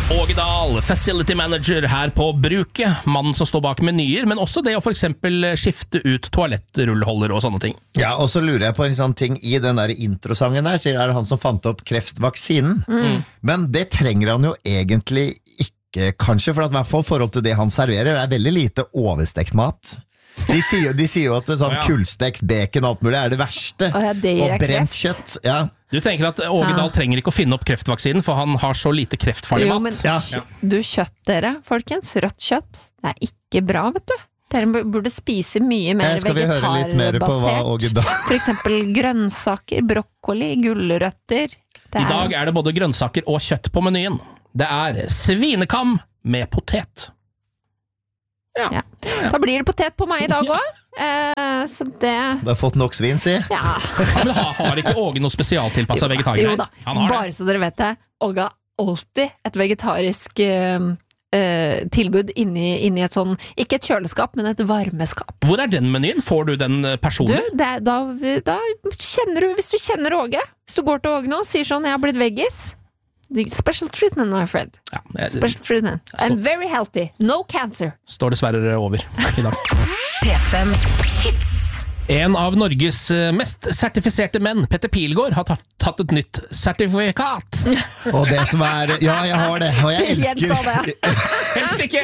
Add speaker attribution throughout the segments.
Speaker 1: Åge Dahl, facility manager her på Bruket, mannen som står bak menyer, men også det å for eksempel skifte ut toalettrullholder og sånne ting.
Speaker 2: Ja, og så lurer jeg på en sånn ting i den der introsangen der, sier det han som fant opp kreftvaksinen. Men det trenger han jo egentlig ikke, kanskje, for at i hvert fall forhold til det han serverer, det er veldig lite overstekt mat. De sier jo at sånn kullstekt bacon og alt mulig er det verste, og brent kjøtt. Ja.
Speaker 1: Du tenker at Åge Dahl trenger ikke å finne opp kreftvaksinen, for han har så lite kreftfarlig mat.
Speaker 3: Men du, kjøtt dere, folkens, rødt kjøtt, det er ikke bra, vet du. Dere burde spise mye mer
Speaker 2: skal vi høre litt mer på hva Åge Dahl
Speaker 3: for eksempel grønnsaker, brokkoli, gulrøtter.
Speaker 1: I dag er det både grønnsaker og kjøtt på menyen. Det er svinekam med potet.
Speaker 3: Ja. Da blir det potet på meg i dag også. Så det...
Speaker 2: Du har fått nok svin, si.
Speaker 1: Ja. Men har ikke Åge noe spesialtilpasset vegetargreier?
Speaker 3: Jo da, bare så dere vet det. Åge har alltid et vegetarisk tilbud inni et sånn, ikke et kjøleskap, men et varmeskap.
Speaker 1: Hvor er den menyen? Får du den personlig?
Speaker 3: Du, da kjenner du, hvis du kjenner Åge, hvis du går til Åge nå og sier sånn, jeg har blitt veggis, special treatment, my friend. Special treatment. I'm very healthy. No cancer.
Speaker 1: Står dessverre over i dag.
Speaker 4: P5 Hits.
Speaker 1: En av Norges mest sertifiserte menn, Petter Pilgaard, har tatt et nytt sertifikat.
Speaker 2: Og det som er... Ja, jeg har det, og jeg elsker...
Speaker 1: Helst ikke!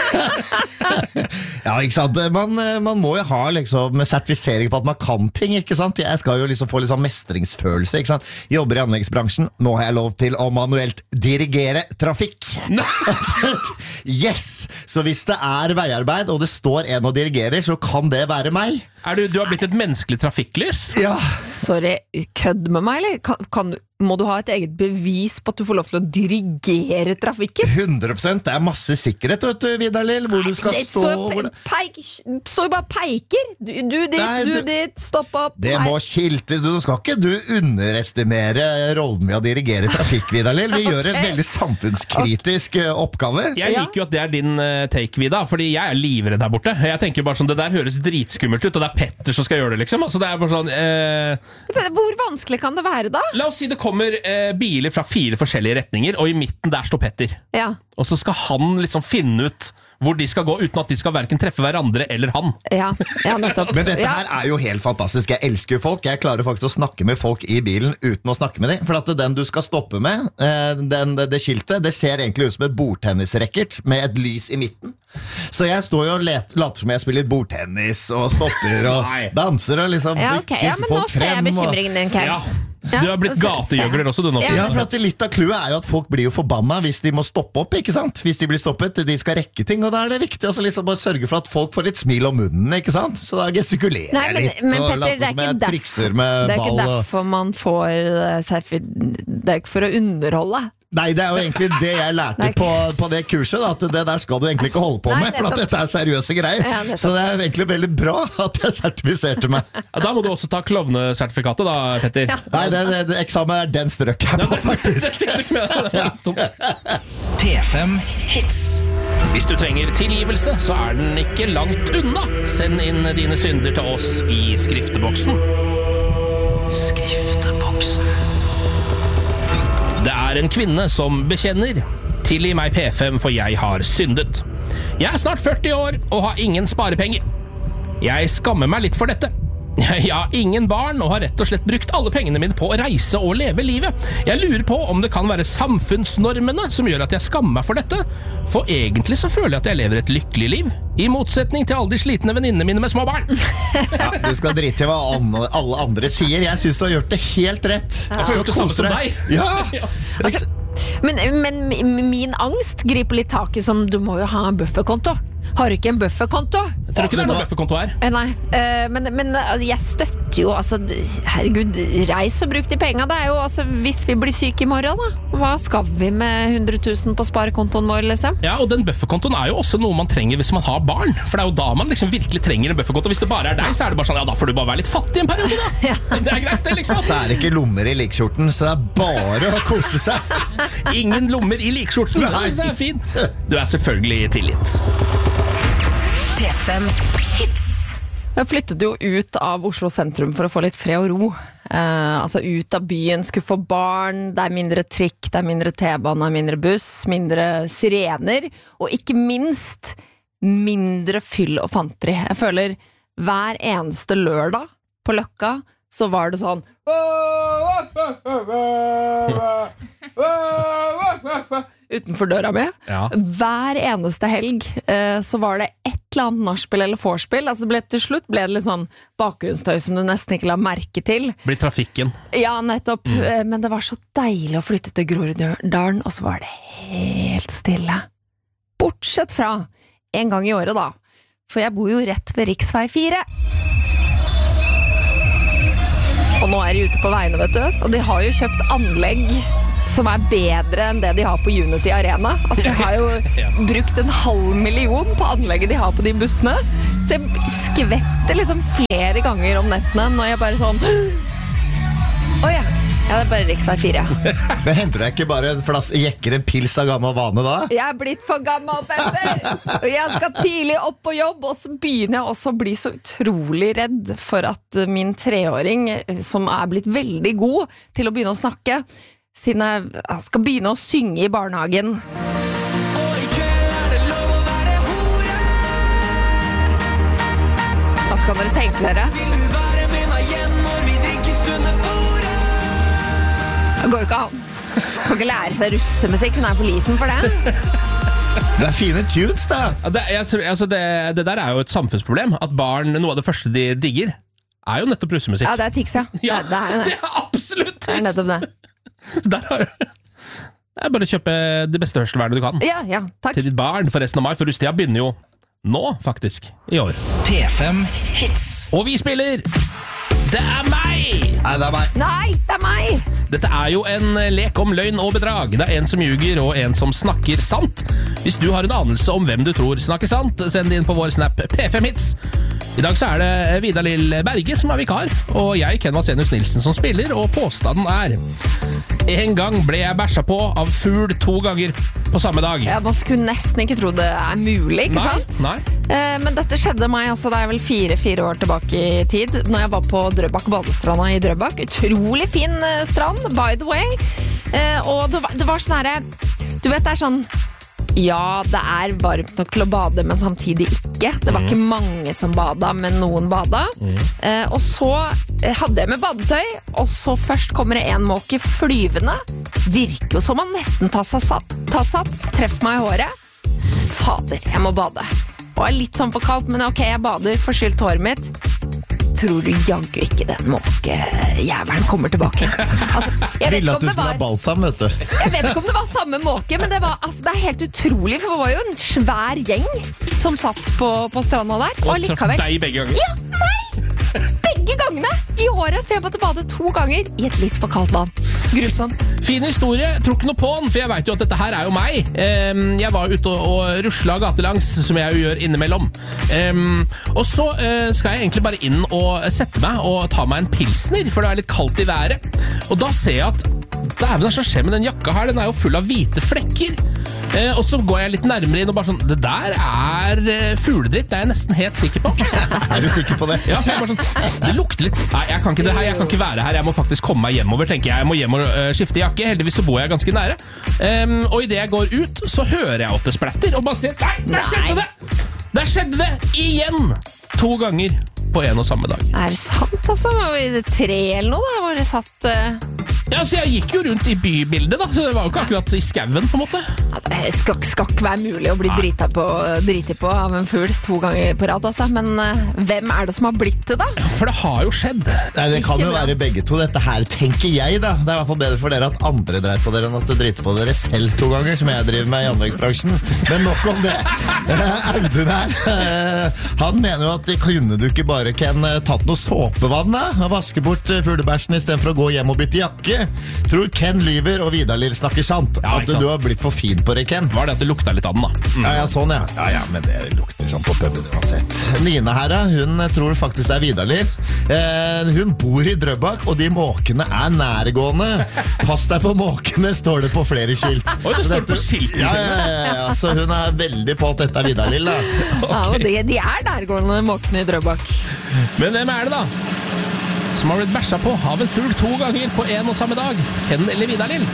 Speaker 2: Ja, ikke sant? Man må jo ha liksom sertifisering på at man kan ting, ikke sant? Jeg skal jo liksom få liksom mestringsfølelse, ikke sant? Jobber i anleggsbransjen, nå har jeg lov til å manuelt dirigere trafikk. Yes! Så hvis det er veiarbeid, og det står en og dirigerer, så kan det være meg.
Speaker 1: Du har blitt et menneskelig trafikklys?
Speaker 2: Ja.
Speaker 3: Sorry, kødd med meg, eller? Må du ha et eget bevis på at du får lov til å dirigere trafikken?
Speaker 2: 100%, det er masse sikkerhet, vet du, Vidar Lill, hvor du skal stå.
Speaker 3: Står bare peiker. Du dit, stopp opp.
Speaker 2: Det må skiltes, du skal ikke du underestimere rollen med å dirigere trafikk, Vidar Lill. Vi gjør en veldig samfunnskritisk oppgave.
Speaker 1: Jeg liker jo at det er din take, Vidar, fordi jeg er livredd der borte. Jeg tenker bare sånn, det der høres dritskummelt ut, og det er Petter som skal gjøre det, liksom. Altså, det er bare sånn...
Speaker 3: Hvor vanskelig kan det være, da?
Speaker 1: La oss si det kommer biler fra 4 forskjellige retninger, og i midten der står Petter.
Speaker 3: Ja.
Speaker 1: Og så skal han liksom finne ut hvor de skal gå, uten at de skal hverken treffe hverandre eller han.
Speaker 3: Ja, nettopp.
Speaker 2: Men dette her er jo helt fantastisk. Jeg elsker jo folk. Jeg klarer faktisk å snakke med folk i bilen uten å snakke med dem. For at den du skal stoppe med, det skiltet, det ser egentlig ut som et bordtennisracket med et lys i midten. Så jeg står jo og later som jeg spiller bordtennis og stopper og danser og liksom
Speaker 3: men nå ser jeg bekymringen din, Kent.
Speaker 1: Du har blitt gategjøgler også, du nå.
Speaker 2: Ja, for at litt av clouet er jo at folk blir jo forbanna hvis de må stoppe opp, ikke sant? Hvis de blir stoppet, de skal rekke ting, og da er det viktig å liksom bare sørge for at folk får et smil om munnen, ikke sant? Så da gestikulerer jeg litt, og later som jeg trikser med ball.
Speaker 3: Det er ikke derfor man får det er ikke for å underholde.
Speaker 2: Nei, det er jo egentlig det jeg lærte på det kurset, da, at det der skal du egentlig ikke holde på med, for at dette er seriøse greier. Så det er egentlig veldig bra at jeg sertifiserte meg.
Speaker 1: Da må du også ta klovnesertifikatet da, Petter.
Speaker 2: Nei, det eksamen er den strøk jeg på, faktisk.
Speaker 4: P5 Hits.
Speaker 1: Hvis du trenger tilgivelse, så er den ikke langt unna. Send inn dine synder til oss i skrifteboksen.
Speaker 4: Skrifteboksen.
Speaker 1: Det er en kvinne som bekjenner. Tilgi meg P5, for jeg har syndet. Jeg er snart 40 år og har ingen sparepenger. Jeg skammer meg litt for dette. Jeg har ingen barn og har rett og slett brukt alle pengene mine på å reise og leve livet. Jeg lurer på om det kan være samfunnsnormene som gjør at jeg skammer meg for dette. For egentlig så føler jeg at jeg lever et lykkelig liv, i motsetning til alle de slitne venninnene mine med små barn.
Speaker 2: Ja, du skal drite i hva alle andre sier. Jeg synes du har gjort det helt rett.
Speaker 1: Jeg føler det samme som deg.
Speaker 2: Ja.
Speaker 3: Men min angst griper litt tak i sånn, du må jo ha en bufferkonto. Har du ikke en bufferkonto?
Speaker 1: Jeg tror ikke det er noe bufferkonto her.
Speaker 3: Nei, men altså, jeg støtter jo, altså, herregud, reis og bruk de pengene. Det er jo, altså, hvis vi blir syke i morgen da, hva skal vi med 100 000 på sparekontoen vår, liksom? Ja,
Speaker 1: og den bufferkontoen er jo også noe man trenger hvis man har barn. For det er jo da man liksom virkelig trenger en bufferkonto. Hvis det bare er deg, så er det bare sånn, ja, da får du bare være litt fattig en periode da. Det er greit, det liksom.
Speaker 2: Så er det ikke lommer i likskjorten, så det er bare å kose seg.
Speaker 1: Ingen lommer i likskjorten, så det er fint. Du er selvfølgelig tilgitt.
Speaker 4: P5 Hits.
Speaker 3: Jeg flyttet jo ut av Oslo sentrum for å få litt fred og ro. Altså ut av byen, skulle få barn, det mindre trikk, det mindre T-bane, mindre buss, mindre sirener, og ikke minst mindre fyll og fanteri. Jeg føler hver eneste lørdag på Løkka, så var det sånn utenfor døra mi. Hver eneste helg så var det et eller annet nachspiel eller vorspiel. Altså til slutt ble det litt sånn bakgrunnsstøy som du nesten ikke la merke til.
Speaker 1: Blir trafikken.
Speaker 3: Ja, nettopp. Men det var så deilig å flytte til Groruddalen, og så var det helt stille. Bortsett fra en gang i året da. For jeg bor jo rett ved Riksvei 4. Og nå de ute på veiene, vet du. Og de har jo kjøpt anlegg som bedre enn det de har på Unity Arena. Altså, de har jo brukt 500 000 på anlegget de har på de bussene. Så jeg skvetter liksom flere ganger om nettene når jeg bare sånn Åja, ja, det bare Riksvei 4.
Speaker 2: Men henter deg ikke bare jekker en pils av gammel vane da?
Speaker 3: Jeg blitt for gammel, Petter! Og jeg skal tidlig opp på jobb, og så begynner jeg også å bli så utrolig redd for at min 3-åring, som blitt veldig god til å begynne å snakke, siden jeg skal begynne å synge i barnehagen. Hva skal dere tenke dere? Det går jo ikke an. Kan ikke lære seg russemusikk, hun for liten for det.
Speaker 2: Det fine tunes da.
Speaker 1: Det der jo et samfunnsproblem. At barn, noe av det første de digger, jo nettopp russemusikk.
Speaker 3: Ja, det tics, ja.
Speaker 1: Ja,
Speaker 3: det jo det.
Speaker 1: Det absolutt tics.
Speaker 3: Det nettopp det.
Speaker 1: Der har du Det bare å kjøpe det beste hørselvernet du kan.
Speaker 3: Ja, takk.
Speaker 1: Til ditt barn for resten av mai, for russetida begynner jo nå, faktisk, i år.
Speaker 4: P5 Hits.
Speaker 1: Og vi spiller Det meg!
Speaker 2: Nei, det meg.
Speaker 3: Nei, det meg!
Speaker 1: Dette jo en lek om løgn og bedrag. Det en som ljuger og en som snakker sant. Hvis du har en anelse om hvem du tror snakker sant, send det inn på vår snap P5 Hits. I dag så det Vidar Lill Berge som vikar, og jeg, Ken Vasenius Nilsen, som spiller, og påstanden en gang ble jeg bæsja på av fugl 2 ganger på samme dag.
Speaker 3: Ja, man skulle nesten ikke tro det mulig, ikke sant?
Speaker 1: Nei.
Speaker 3: Men dette skjedde meg, altså, det vel 4 år tilbake i tid, når jeg var på Drøbak badestranda i Drøbak. Utrolig fin strand, by the way. Og det var sånn her, du vet, det sånn, ja, det varmt nok til å bade, men samtidig ikke. Det var ikke mange som bada, men noen bada. Og så hadde jeg med badetøy, og så først kommer det en måke flyvende. Virker jo som han nesten tar sats, treffer meg i håret. Fader, jeg må bade. Og litt sånn for kaldt, men ok, jeg bader, forskylt håret mitt. Tror du jaggu ikke den måkejævelen kommer tilbake? Altså, jeg vet
Speaker 2: Ville
Speaker 3: ikke
Speaker 2: at du skulle ha balsam, vet du.
Speaker 3: Jeg vet ikke om det var samme måke, men det helt utrolig, for det var jo en svær gjeng som satt på stranda der.
Speaker 1: Og traff deg begge ganger.
Speaker 3: Ja, meg! Begge gangene i håret, så jeg måtte bade 2 ganger i et litt for kaldt vann. Grusomt.
Speaker 1: Fin historie, tror ikke noe på den, for jeg vet jo at dette her jo meg. Jeg var ute og rusla gatelangs, som jeg jo gjør innimellom. Og så skal jeg egentlig bare inn og sette meg og ta meg en pilsner, for det litt kaldt i været. Og da ser jeg at dæven, hva skjer med den jakka her? Den jo full av hvite flekker. Og så går jeg litt nærmere inn og bare sånn, det der fugledritt, det jeg nesten helt sikker på.
Speaker 2: Du sikker på det?
Speaker 1: Ja, for jeg bare sånn, det lukter litt. Nei, jeg kan ikke det her, jeg kan ikke være her, jeg må faktisk komme meg hjemover, tenker jeg. Jeg må hjem og skifte jakke, heldigvis så bor jeg ganske nære. Og i det jeg går ut, så hører jeg at det splatter, og bare sier, nei, der skjedde det! Der skjedde det igjen! 2 ganger på en og samme dag.
Speaker 3: Det sant, altså? Var det 3 eller noe da? Var det satt...
Speaker 1: Ja, så jeg gikk jo rundt i bybildet da, så det var jo ikke akkurat i skauen på en måte.
Speaker 3: Ja, det skal ikke være mulig å bli driti på av en fugl 2 ganger på rad, altså. Men hvem det som har blitt det da?
Speaker 1: Ja, for det har jo skjedd.
Speaker 2: Nei, det kan jo være begge to. Dette her tenker jeg da. Det i hvert fall bedre for dere at andre dreit på dere enn at dere driter på dere selv 2 ganger, som jeg driver med i anleggsbransjen. Men nok om det. Audun her, han mener jo at kunne du ikke bare tatt noe såpevann da, og vaske bort fuglebæsjen i stedet for å gå hjem og bytte jakke. Tror Ken lyver og Vidar Lill snakker sant.
Speaker 1: Ja,
Speaker 2: at du har blitt for fin på det, Ken.
Speaker 1: Var det at det lukta litt av den da?
Speaker 2: Ja, sånn ja. Ja, men det lukter sånn på puben uansett. Nina her, hun tror faktisk det Vidar Lill. Hun bor i Drøbak, og de måkene nærgående. Pass deg for måkene, står det på flere skilt.
Speaker 1: Oi, det står på skilten.
Speaker 2: Ja, så hun veldig på at dette Vidar Lill da.
Speaker 3: Okay. Ja, og de nærgående måkene i Drøbak.
Speaker 1: Men hvem det da? som har blitt bæsja på av en fugl 2 ganger på en og samme dag. Ken eller Vidar Lill?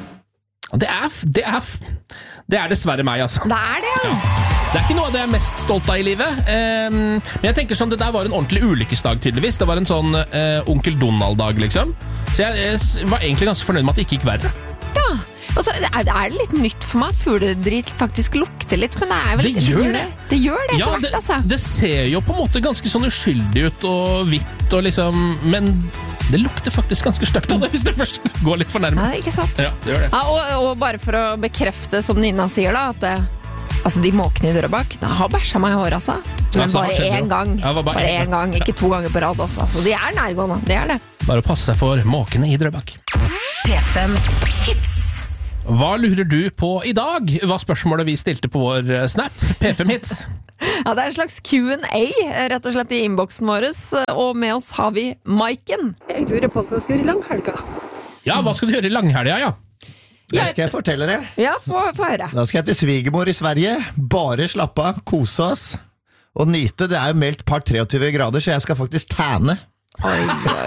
Speaker 1: Det er dessverre meg, altså.
Speaker 3: Det er det, ja.
Speaker 1: Det er ikke noe av det jeg er mest stolt av i livet. Men jeg tenker sånn, det der var en ordentlig ulykkesdag tydeligvis. Det var en sånn onkel Donald-dag, liksom. Så jeg var egentlig ganske fornøyd med at det ikke gikk verre.
Speaker 3: Ja, og så er det litt nytt for meg at fugledrit faktisk lukter litt, men det er vel...
Speaker 1: Det gjør det.
Speaker 3: Det gjør det
Speaker 1: Ja,
Speaker 3: etter hvert, altså.
Speaker 1: det ser jo på en måte ganske sånn uskyldig ut og hvitt og liksom, men det lukter faktisk ganske støkt av det hvis det først går litt for nærme.
Speaker 3: Ja, ikke sant?
Speaker 1: Ja, det gjør det.
Speaker 3: Ja, og bare for å bekrefte, som Nina sier da, at altså de måkene i Drøbak, de har bæsja meg i håret, altså. Men
Speaker 1: Altså,
Speaker 3: bare én gang.
Speaker 1: Ja, det var bare
Speaker 3: Bare én gang, ikke 2 ganger på rad, altså. Så de er nærgående, det er det.
Speaker 1: Bare å passe seg for måkene i Drøbak.
Speaker 5: P5 Hits.
Speaker 1: Hva lurer du på i dag? Var spørsmålet vi stilte på vår Snap, P5 Hits.
Speaker 3: Ja, det er en slags Q&A, rett og slett i innboksen vår, og med oss har vi Maiken.
Speaker 6: Jeg lurer på hva du skal gjøre i langhelga.
Speaker 1: Ja, hva skal du gjøre i langhelga, ja?
Speaker 2: Det skal jeg fortelle dere.
Speaker 3: Ja, få høre.
Speaker 2: Da skal jeg til svigermor i Sverige. Bare slappe av, kose oss og nyte. Det er jo meldt par 23 grader, så jeg skal faktisk tæne.
Speaker 3: Oi.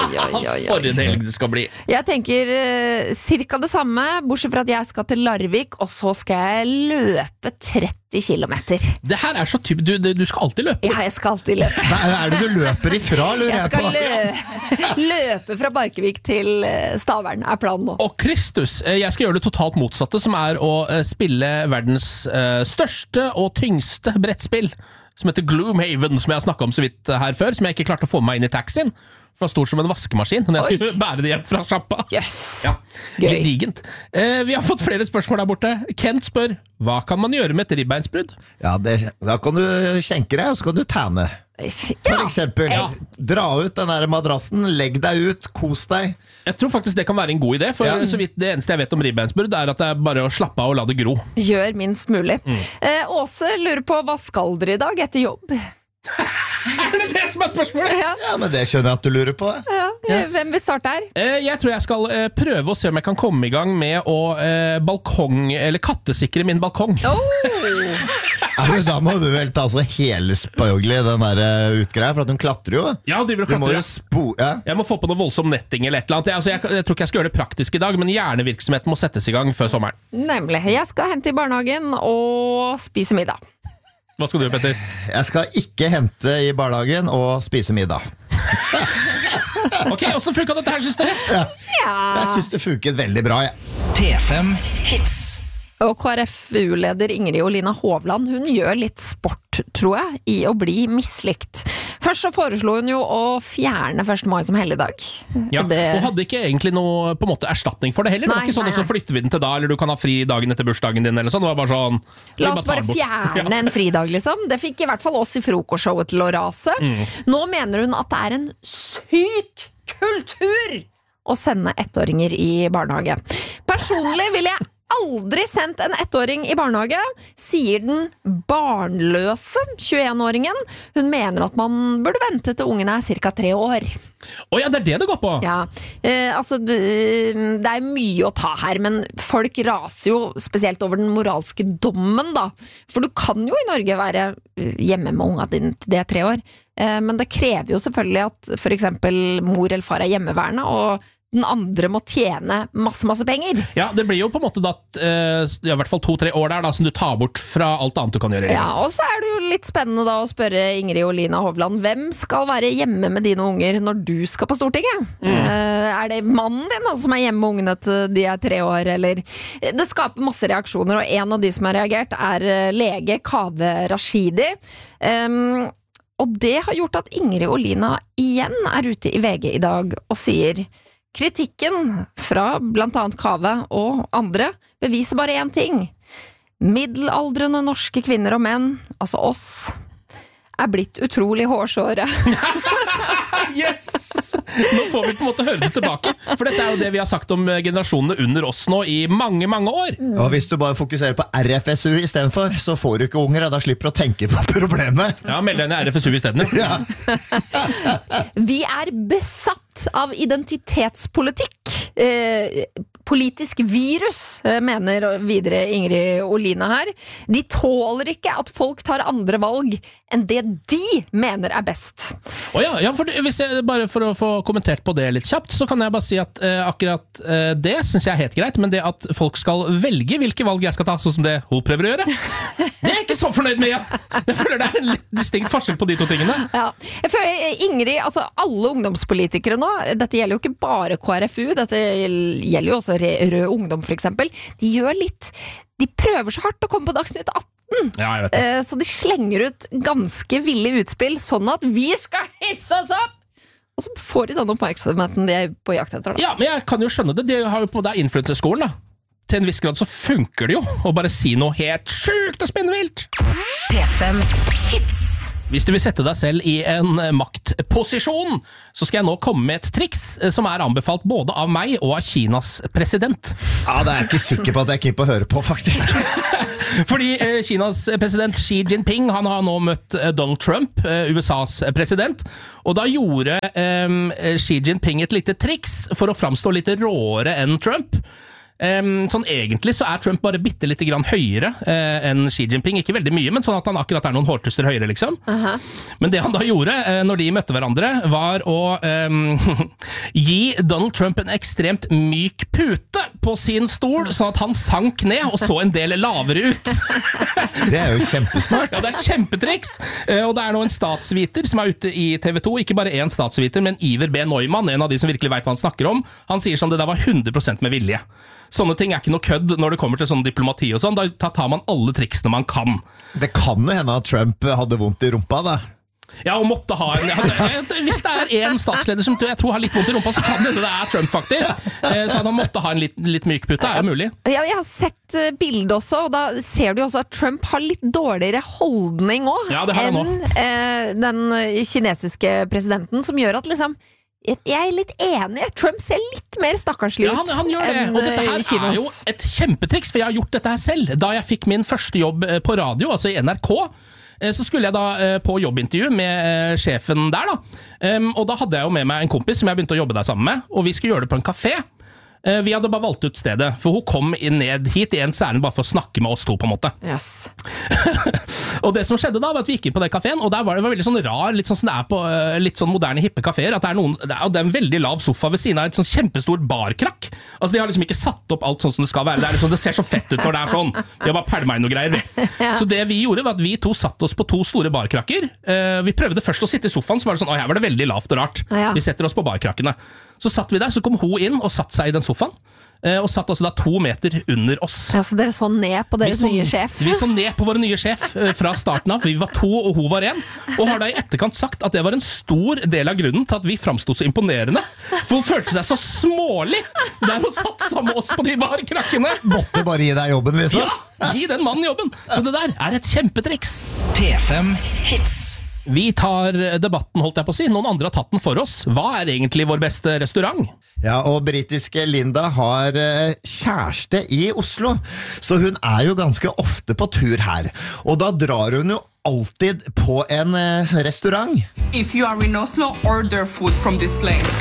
Speaker 1: For en helg det skal bli.
Speaker 3: Jeg tenker cirka det samme, bortsett fra at jeg skal til Larvik, og så skal jeg løpe 30 kilometer.
Speaker 1: Det her er så typisk, du skal alltid løpe.
Speaker 3: Ja, jeg skal alltid løpe.
Speaker 2: Hva er det du løper ifra, lurer
Speaker 3: Jeg
Speaker 2: jeg på?
Speaker 3: skal løpe fra Barkevik til Stavern, er planen nå.
Speaker 1: Og Kristus, jeg skal gjøre det totalt motsatte, som er å spille verdens største og tyngste brettspill, som heter Gloomhaven, som jeg har snakket om så vidt her før, som jeg ikke klarte å få meg inn i taxien, for det var stort som en vaskemaskin når jeg skulle bære det hjem fra sjappa.
Speaker 3: Yes.
Speaker 1: Ja,
Speaker 3: Gøy.
Speaker 1: gedigent. Vi har fått flere spørsmål der borte. Kent spør, hva kan man gjøre med et ribbeinsbrudd?
Speaker 2: Ja, da kan du skjenke deg, og så kan du tæne. For eksempel, dra ut den der madrassen, legg deg ut, kos deg.
Speaker 1: Jeg tror faktisk det kan være en god idé, for så vidt det eneste jeg vet om ribbeinsbrudd er at det er bare å slappe av og la det gro.
Speaker 3: Gjør minst mulig. Åse lurer på, hva skal dere i dag etter jobb?
Speaker 1: Er det det som er spørsmålet?
Speaker 2: Ja, men det skjønner jeg at du lurer på.
Speaker 3: Hvem vil starte her?
Speaker 1: Jeg tror jeg skal prøve å se om jeg kan komme i gang med å eller kattesikre min balkong.
Speaker 2: Ja, men da må du vel ta så hele spøgelig den der utgreia, for at hun klatrer jo.
Speaker 1: Ja, driver og
Speaker 2: Du må
Speaker 1: klatrer.
Speaker 2: jo
Speaker 1: Jeg må få på noe voldsom netting eller et eller annet. Jeg tror ikke jeg skal gjøre det praktisk i dag, men hjernevirksomheten må settes i gang før sommeren.
Speaker 3: Nemlig. Jeg skal hente i barnehagen og spise middag.
Speaker 1: Hva skal du gjøre, Petter?
Speaker 2: Jeg skal ikke hente i barnehagen og spise middag.
Speaker 1: Ok, hvordan funket dette her, synes dere?
Speaker 2: Jeg synes det funket veldig bra,
Speaker 5: P5 Hits.
Speaker 3: Og KrFU-leder Ingrid Olina Hovland, hun gjør litt sport, tror jeg, i å bli mislikt. Først så foreslo hun jo å fjerne 1. mai som helligdag.
Speaker 1: Ja, og hadde ikke egentlig noe på en måte erstatning for det heller. Det var ikke sånn at så flytter vi den til da, eller du kan ha fri dagen etter bursdagen din, eller sånn. Det var bare sånn...
Speaker 3: La oss bare fjerne en fridag, liksom. Det fikk i hvert fall oss i frokostshowet til å rase. Nå mener hun at det er en syk kultur å sende 1-åringer i barnehage. Personlig vil jeg aldri sendt en 1-åring i barnehage, sier den barnløse 21-åringen. Hun mener at man burde vente til ungen er cirka 3 år.
Speaker 1: Ja, det er det går på.
Speaker 3: Ja, altså det er mye å ta her, men folk raser jo spesielt over den moralske dommen da. For du kan jo i Norge være hjemme med unga din til det er 3 år. Men det krever jo selvfølgelig at for eksempel mor eller far er hjemmeværende, og den andre må tjene masse penger. Ja,
Speaker 1: det blir jo på en måte da, i hvert fall 2-3 år der da, som du tar bort fra alt annet du kan gjøre.
Speaker 3: Ja, og så er det jo litt spennende da å spørre Ingrid Olina Hovland, hvem skal være hjemme med dine unger når du skal på Stortinget? Er det mannen din da, som er hjemme med ungene til de er 3 år, eller? Det skaper masse reaksjoner, og en av de som har reagert er lege Kaveh Rashidi. Og det har gjort at Ingrid Olina igjen er ute i VG i dag og sier: kritikken fra blant annet Kaveh og andre beviser bare én ting. Middelaldrende norske kvinner og menn, altså oss, er blitt utrolig hårsåre.
Speaker 1: Yes! Nå får vi på en måte høre det tilbake, for dette er jo det vi har sagt om generasjonene under oss nå i mange år.
Speaker 2: Og hvis du bare fokuserer på RFSU i stedet for, så får du ikke unger, og da slipper du å tenke på problemet.
Speaker 1: Ja, meld deg inn i RFSU i stedet.
Speaker 2: Ja.
Speaker 3: Vi er besatt av identitetspolitikk. Politisk virus, mener videre Ingrid Olina her. De tåler ikke at folk tar andre valg enn det de mener best.
Speaker 1: Bare for å få kommentert på det litt kjapt, så kan jeg bare si at akkurat det synes jeg er helt greit, men det at folk skal velge hvilke valg jeg skal ta, sånn som det hun prøver å gjøre, det er jeg ikke så fornøyd med. Jeg føler det er en litt distinkt forskjell på de to tingene.
Speaker 3: Ja, jeg føler Ingrid, altså alle ungdomspolitikere nå, dette gjelder jo ikke bare KrFU, dette gjelder jo også Rød Ungdom for eksempel, de prøver så hardt å komme på Dagsnytt 18.
Speaker 1: Ja, jeg vet det.
Speaker 3: Så de slenger ut ganske ville utspill, sånn at vi skal hisse oss opp! Og så får de den oppmerksomheten de er på jakt etter. Da.
Speaker 1: Ja, men jeg kan jo skjønne det. De har jo på det influencerskolen, da. Til en viss grad så funker det jo å bare si noe helt sjukt og spinnvilt.
Speaker 5: P5 Hits.
Speaker 1: Hvis du vil sette deg selv i en maktposisjon, så skal jeg nå komme med et triks som er anbefalt både av meg og av Kinas president.
Speaker 2: Ja, det er jeg ikke sikker på at jeg keeper å høre på, faktisk.
Speaker 1: Fordi Kinas president Xi Jinping, han har nå møtt Donald Trump, USAs president, og da gjorde Xi Jinping et lite triks for å framstå litt råere enn Trump. Sånn egentlig så er Trump bare bitte litt grann høyere enn Xi Jinping, ikke veldig mye, men sånn at han akkurat er noen hårtuster høyere liksom. Men det han da gjorde når de møtte hverandre var å gi Donald Trump en ekstremt myk pute på sin stol, sånn at han sank ned og så en del lavere ut.
Speaker 2: Det er jo kjempesmart.
Speaker 1: Ja, det er kjempetriks, og det er nå en statsviter som er ute i TV 2, ikke bare en statsviter, men Iver B. Neumann, en av de som virkelig vet hva han snakker om. Han sier som det der var 100% med vilje. Sånne ting er ikke noe kødd når det kommer til sånn diplomati og sånn. Da tar man alle triksene man kan.
Speaker 2: Det kan jo hende at Trump hadde vondt i rumpa, da.
Speaker 1: Ja, og måtte ha hvis det er en statsleder som jeg tror har litt vondt i rumpa, så kan det er Trump faktisk. Så at han måtte ha en litt myk pute, er jo mulig.
Speaker 3: Ja, jeg har sett bildet også, og da ser du også at Trump har litt dårligere holdning også, enn den kinesiske presidenten, som gjør at liksom jeg er litt enig. Trump ser litt mer stakkarslig ut.
Speaker 1: Ja, han gjør det. Og dette her er jo et kjempetriks, for jeg har gjort dette her selv. Da jeg fikk min første jobb på radio, altså i NRK, så skulle jeg da på jobbintervju med sjefen der da. Og da hadde jeg jo med meg en kompis som jeg begynte å jobbe der sammen med, og vi skulle gjøre det på en kafé. Vi hadde bare valgt ut stedet, for hun kom ned hit i en særen bare for å snakke med oss to på en måte.
Speaker 3: Yes.
Speaker 1: Og det som skjedde da var at vi gikk inn på det kaféen, og der var det veldig sånn rar, litt sånn som det er på litt sånn moderne hippe kaféer, at det er en veldig lav sofa ved siden av et sånn kjempestor barkrakk. Altså de har liksom ikke satt opp alt sånn som det skal være. Det er liksom, det ser så fett ut når det er sånn. De har bare pælma inn noe greier. Så det vi gjorde var at vi to satt oss på to store barkrakker. Vi prøvde først å sitte i sofaen, så var det sånn, her var det veldig lavt og rart. Vi setter oss på barkrakkene. Så satt vi der, så kom hun inn og satt seg i den sofaen, og satt også da 2 meter under oss.
Speaker 3: Ja, så dere så ned på deres nye sjef?
Speaker 1: Vi så ned på vår nye sjef fra starten av. Vi var 2 og hun var 1, og har da i etterkant sagt at det var en stor del av grunnen til at vi framstod så imponerende. For hun følte seg så smålig der hun satt sammen med oss på de barkrakkene.
Speaker 2: Måtte bare gi deg jobben, liksom.
Speaker 1: Ja, gi den mannen jobben. Så det der er et kjempetriks.
Speaker 5: P5 Hits.
Speaker 1: Vi tar debatten, holdt jeg på å si. Noen andre har tatt den for oss. Hva er egentlig vår beste restaurant?
Speaker 2: Ja, og britiske Linda har kjæreste i Oslo, så hun er jo ganske ofte på tur her. Og da drar hun jo alltid på en restaurant.
Speaker 7: If you are in Oslo, order food from this place.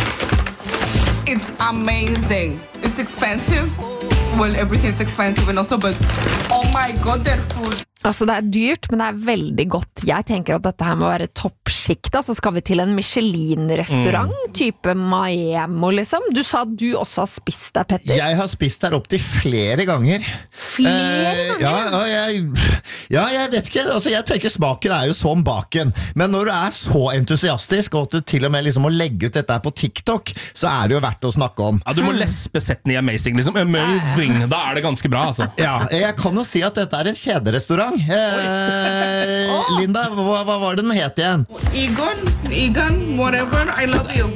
Speaker 7: It's amazing. It's expensive. Well, everything's expensive in Oslo, but oh my god, their food.
Speaker 3: Altså det er dyrt, men det er veldig godt. Jeg tenker at dette her må være toppsjikt. Så skal vi til en Michelin-restaurant, type Miami liksom. Du sa at du også har spist der, Petter.
Speaker 2: Jeg har spist der opp til flere ganger.
Speaker 3: Flere ganger?
Speaker 2: Ja, jeg vet ikke. Altså, jeg tenker smaken er jo som baken. Men når du er så entusiastisk, og at du til og med liksom må legge ut dette her på TikTok, så er det jo verdt å snakke om.
Speaker 1: Ja, du må lespe setten i Amazing, liksom. Amazing. Da er det ganske bra, altså.
Speaker 2: Ja, jeg kan jo si at dette er en kjederestaurant. Linda, hva var det den het igjen?
Speaker 7: Egon, whatever, I love you.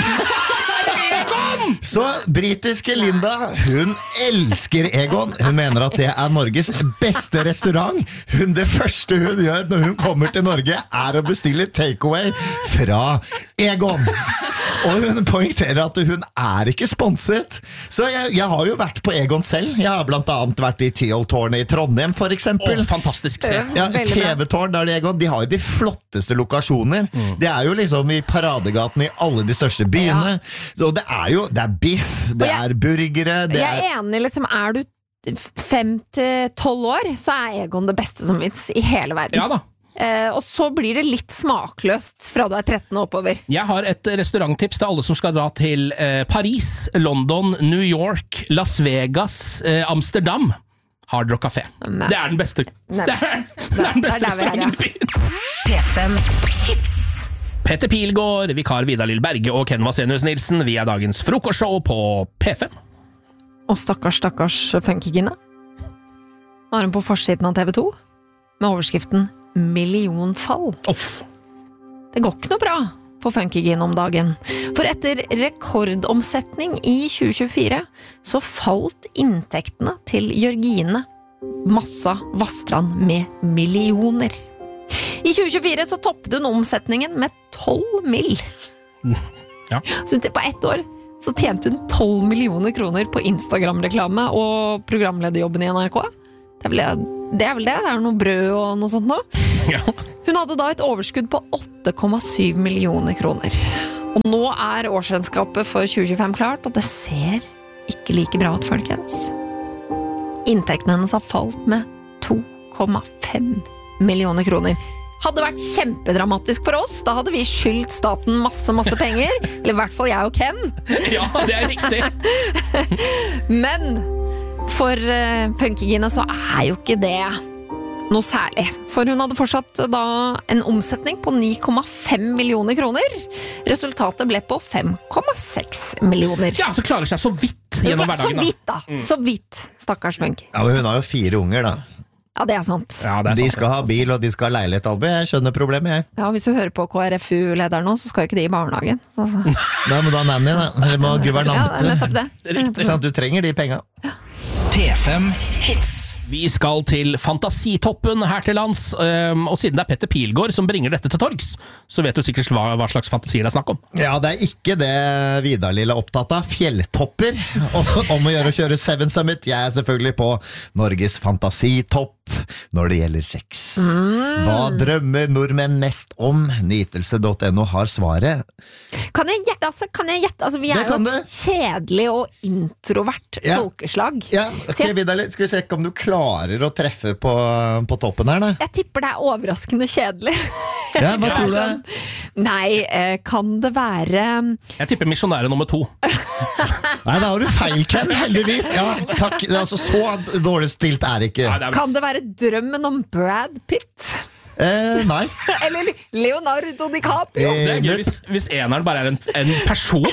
Speaker 2: Så britiske Linda, hun elsker Egon. Hun mener at det er Norges beste restaurant. Det første hun gjør når hun kommer til Norge, er å bestille takeaway fra Egon. Og hun poengterer at hun er ikke sponset. Så jeg har jo vært på Egon selv. Jeg har blant annet vært i Tyholttårnet i Trondheim, for eksempel.
Speaker 1: Fantastisk sted.
Speaker 2: Ja, TV-tårn der det Egon. De har jo de flotteste lokasjoner. Det er jo liksom i paradegaten i alle de største byene. Så det er biff, det er burgere.
Speaker 3: Jeg er enig, liksom, er du 5 til 12 år, så er Egon det beste som finnes i hele verden.
Speaker 1: Ja da.
Speaker 3: Og så blir det litt smakløst fra du er 13 og oppover.
Speaker 1: Jeg har et restauranttips til alle som skal dra til Paris, London, New York, Las Vegas, Amsterdam. Hard Rock Café.
Speaker 3: Nei.
Speaker 1: Det er den beste.
Speaker 3: Nei.
Speaker 1: Det er den beste
Speaker 3: Det er der vi er,
Speaker 1: restauranten i byen.
Speaker 5: P5 Hits.
Speaker 1: Petter Pilgaard, vikar Vidar Lill Berge og Ken Vasenius Nilsen. Vi er dagens frokostshow på P5.
Speaker 3: Og stakkars Funkygine. Nå er hun på forsiden av TV 2 med overskriften millionfall.
Speaker 1: Uff.
Speaker 3: Det går ikke noe bra på Funkygine om dagen. For etter rekordomsetning i 2024 så falt inntektene til Jørgine Massa Vastrand med millioner. I 2024 så toppte hun omsetningen med 12 mill.
Speaker 1: Ja.
Speaker 3: Så på ett år så tjente hun 12 millioner kroner på Instagram-reklame og programlederjobben i NRK. Det er vel det. Det er noe brød og noe sånt nå.
Speaker 1: Ja.
Speaker 3: Hun hadde da et overskudd på 8,7 millioner kroner. Og nå er årsregnskapet for 2025 klart, og det ser ikke like bra ut, folkens. Inntektene hennes har falt med 2,5 millioner kroner. Hadde vært kjempedramatisk for oss. Da hadde vi skyldt staten masse penger. Eller i hvert fall jeg og Ken.
Speaker 1: Ja, det er riktig.
Speaker 3: Men for Funkygine så er jo ikke det noe særlig. For hun hadde fortsatt da en omsetning på 9,5 millioner kroner. Resultatet ble på 5,6 millioner.
Speaker 1: Ja, så klarer seg så vidt gjennom hverdagen.
Speaker 3: Så vidt da. Så vidt, stakkars Funky.
Speaker 2: Ja, men hun har jo 4 unger da.
Speaker 3: Ja, det er sant.
Speaker 1: Ja, det er
Speaker 2: De
Speaker 1: sant.
Speaker 2: skal ha bil, og de skal ha leilighet, Albi. Jeg skjønner problemet, jeg.
Speaker 3: Ja, hvis du hører på KrFU-lederen nå, så skal jo ikke de i barnehagen. Så.
Speaker 2: Nei, men da nanny, da. Eller må
Speaker 3: Ja, det er
Speaker 2: guvernante.
Speaker 3: nettopp det.
Speaker 2: Ikke sant? Du trenger de penga.
Speaker 5: P5 Hits.
Speaker 1: Vi skal til Fantasitoppen her til lands, og siden det er Petter Pilgaard som bringer dette til torgs, så vet du sikkert hva slags fantasier det er snakk om.
Speaker 2: Ja, det er ikke det Vidar Lill er opptatt av. Fjelltopper. Om å gjøre å kjøre Seven Summit. Jeg er selvfølgelig på Norges fantasitopp når det gjelder sex. Hva drømmer nordmenn mest om? Nytelse.no har svaret.
Speaker 3: Kan jeg gjette? Altså, vi er
Speaker 2: Det
Speaker 3: jo
Speaker 2: kan
Speaker 3: et kjedelig og introvert
Speaker 2: Ja.
Speaker 3: folkeslag.
Speaker 2: Ja, skal vi se om du klarer å treffe på toppen her, da?
Speaker 3: Jeg tipper det er overraskende kjedelig.
Speaker 2: Ja, hva tror du?
Speaker 3: Nei, kan det være
Speaker 1: Jeg tipper misjonære nummer 2.
Speaker 2: Nei, da har du feil, Ken, heldigvis. Ja, takk. Altså, så dårlig stilt er det ikke.
Speaker 1: Nei, det er...
Speaker 3: Kan det være drømmen om Brad Pitt?
Speaker 2: Nei.
Speaker 3: Eller Leonardo DiCaprio?
Speaker 1: Det er gøy hvis eneren bare er en person.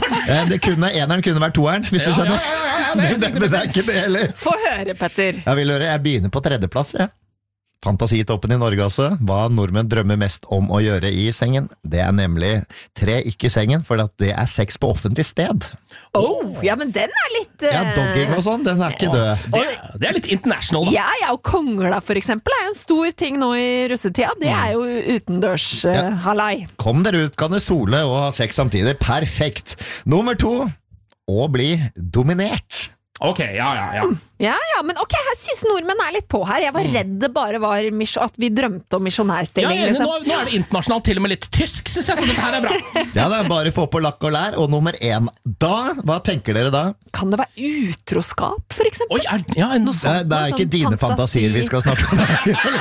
Speaker 2: Eneren kunne vært toeren, hvis du skjønner. Men det er ikke det heller.
Speaker 3: Få høre, Petter.
Speaker 2: Jeg vil høre, jeg begynner på 3. plass, jeg. Fantasitoppen i Norge altså. Hva nordmenn drømmer mest om å gjøre i sengen. Det er nemlig 3 ikke i sengen, for at det er sex på offentlig sted.
Speaker 3: Ja, men den er litt
Speaker 2: Ja, dogging og sånn, den er ikke død.
Speaker 1: Det er litt international, da.
Speaker 3: Ja, og kongla for eksempel er jo en stor ting nå i russetida. Det er jo utendørs halai.
Speaker 2: Kom dere ut, kan dere sole og ha sex samtidig. Perfekt. Nummer 2, å bli dominert.
Speaker 1: Ok, ja.
Speaker 3: Ja, men ok, jeg synes nordmenn er litt på her. Jeg var redd det bare var at vi drømte om
Speaker 1: Ja,
Speaker 3: misjonærstilling.
Speaker 1: jeg er enig.
Speaker 3: Liksom.
Speaker 1: Nå er det internasjonalt, til og med litt tysk, synes jeg, så dette her er bra.
Speaker 2: Ja, det er bare få på lakk og lær. Og nummer 1 da, hva tenker dere da?
Speaker 3: Kan det være utroskap, for eksempel?
Speaker 1: Oi,
Speaker 2: Det er ikke
Speaker 3: sånn
Speaker 2: dine
Speaker 3: fantasi.
Speaker 2: fantasier vi skal snakke om.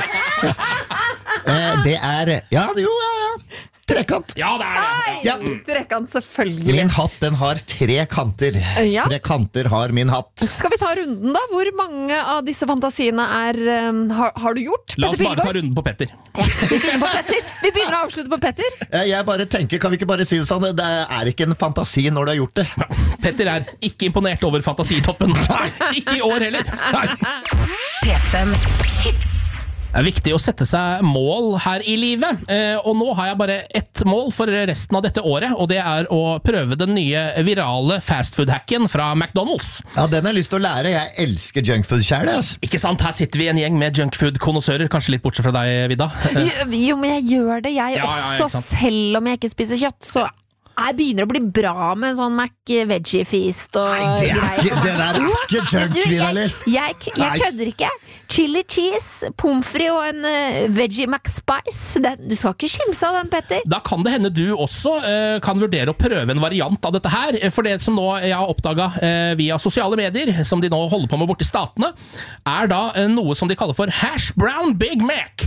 Speaker 2: Det er, ja. Trekant.
Speaker 1: Ja, det er det.
Speaker 2: Ja.
Speaker 3: Trekant, selvfølgelig.
Speaker 2: Min hatt, den har 3 kanter.
Speaker 3: Ja.
Speaker 2: 3 kanter har min hatt.
Speaker 3: Skal vi ta runden da? Hvor mange av disse fantasiene har du gjort?
Speaker 1: La oss
Speaker 3: Petter
Speaker 1: bare ta
Speaker 3: Pilgaard?
Speaker 1: runden på Petter.
Speaker 3: Ja, vi begynner på Petter. Vi begynner å avslutte på Petter.
Speaker 2: Jeg bare tenker, kan vi ikke bare si det sånn, det er ikke en fantasi når du har gjort det.
Speaker 1: Petter er ikke imponert over fantasitoppen. Ikke i år heller.
Speaker 5: P5 Hits.
Speaker 1: Det er viktig å sette seg mål her i livet, og nå har jeg bare ett mål for resten av dette året, og det er å prøve den nye virale fastfood-hacken fra McDonald's.
Speaker 2: Ja, den har jeg lyst til å lære. Jeg elsker junkfood selv, altså.
Speaker 1: Ikke sant, her sitter vi en gjeng med junkfood-konnoissører, kanskje litt bortsett fra deg, Vidda.
Speaker 3: Jo, men jeg gjør det, jeg
Speaker 1: Ja,
Speaker 3: også,
Speaker 1: ikke sant.
Speaker 3: selv om jeg ikke spiser kjøtt. Så jeg begynner å bli bra med en sånn Mac-veggie-feast og
Speaker 2: Det der er ikke junk, Vidar Lill.
Speaker 3: Jeg kødder ikke. Chili cheese, pommes frites og en veggie McSpice. Du skal ikke skimse av den, Petter.
Speaker 1: Da kan det hende du også kan vurdere å prøve en variant av dette her, for det som nå jeg har oppdaget via sosiale medier, som de nå holder på med borte i statene, er da noe som de kaller for Hash Brown Big Mac.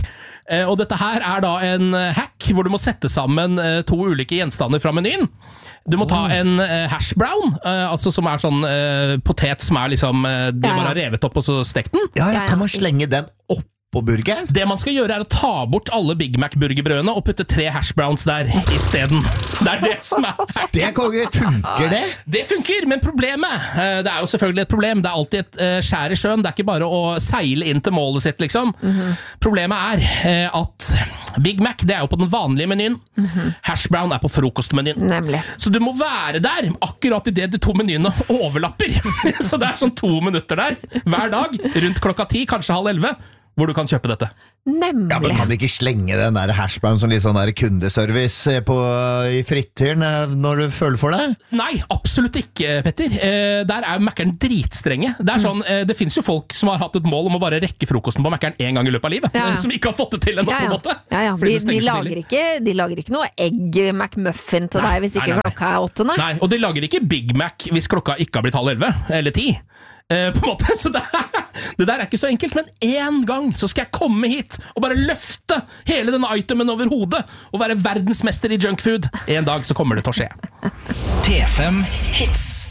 Speaker 1: Og dette her da en hack hvor du må sette sammen 2 ulike gjenstander fra menyen. Du må ta en hash brown, altså som sånn potet som liksom de bare har revet opp og så stekt den.
Speaker 2: Ja, kan man slenge den opp på burgeren?
Speaker 1: Det man skal gjøre å ta bort alle Big Mac-burgerbrødene og putte 3 hash browns der I stedet. Det det som
Speaker 2: Det funker det?
Speaker 1: Det funker, men problemet, det jo selvfølgelig et problem, det alltid et skjær I sjøen, det ikke bare å seile inn til målet sitt, liksom. Problemet at Big Mac, det jo på den vanlige menyen, hash brown på frokostmenyen.
Speaker 3: Nemlig.
Speaker 1: Så du må være der akkurat I det de 2 menyene overlapper. Så det sånn 2 minutter der, hver dag, rundt klokka 10, kanskje 10:30, hvor du kan kjøpe dette.
Speaker 3: Nemlig.
Speaker 2: Ja, men kan vi ikke slenge den der hashbrown som litt sånn der kundeservice I frittyren når du føler for det?
Speaker 1: Nei, absolutt ikke, Petter. Der Mækkern dritstrenge. Det sånn, det finnes jo folk som har hatt et mål om å bare rekke frokosten på Mækkern en gang I løpet av livet, som ikke har fått det til ennå, på en måte.
Speaker 3: De lager ikke noe egg McMuffin til deg hvis ikke klokka 8,
Speaker 1: Nei, og de lager ikke Big Mac hvis klokka ikke har blitt 10:30, eller 10. På en måte, så det der ikke så enkelt, men en gang så skal jeg komme hit og bare løfte hele denne itemen over hodet og være verdensmester I junkfood. En dag så kommer det til å skje.
Speaker 5: P5 Hits.